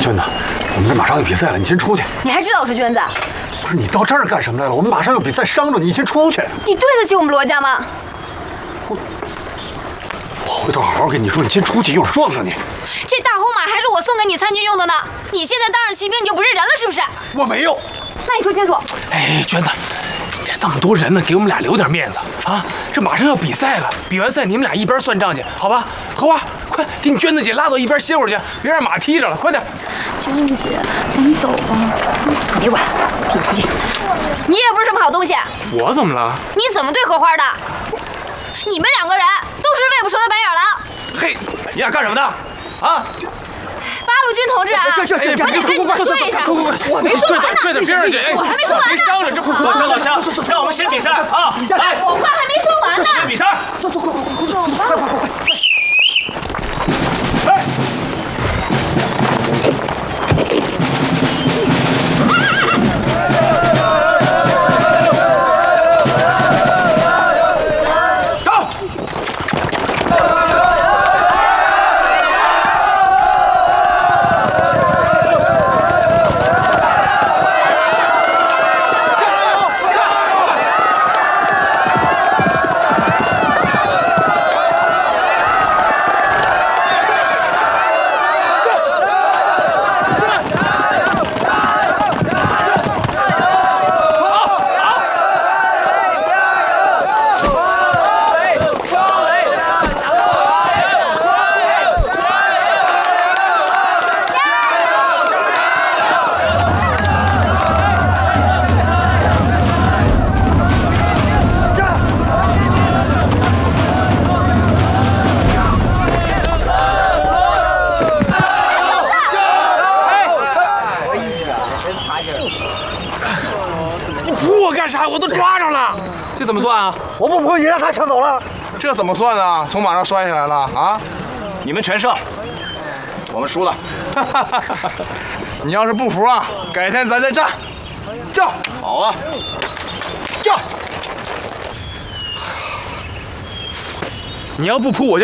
娟子，我们这马上有比赛了，你先出去。 你还知道我是娟子？ 不是你到这儿干什么来了？我们马上有比赛，伤着你，先出去。 你对得起我们罗家吗？ 我回头好好跟你说，你先出去，一会儿撞死你。 这大红马还是我送给你参军用的呢。你现在当上骑兵，你就不是人了，是不是？ 我没有。 那你说清楚。 哎，娟子，这么多人呢，给我们俩留点面子啊！这马上要比赛了，比完赛你们俩一边算账去，好吧？荷花，快给你娟子姐拉到一边歇会儿去，别让马踢着了，快点！ 娟子姐，咱们走吧。你别管，跟你出去。你也不是什么好东西。 我怎么了？ 你怎么对荷花的？你们两个人都是喂不熟的白眼狼。 嘿，你俩干什么的？啊？ 八路军同志啊！我得跟你们说一下，我没说完呢。 拽点边上去！ 我还没说完呢。 别伤着，这不老乡老乡，让我们先比赛啊！来， 我话还没说完呢。 先比赛， 走，快！ 哎！ 你扑我干啥？我都抓着了。这怎么算啊？ 我不扑你，让他抢走了。 这怎么算啊？从马上摔下来了啊！ 你们全胜，我们输了。 你要是不服啊，改天咱再战。战！ 好啊， 战！ 你要不扑我就。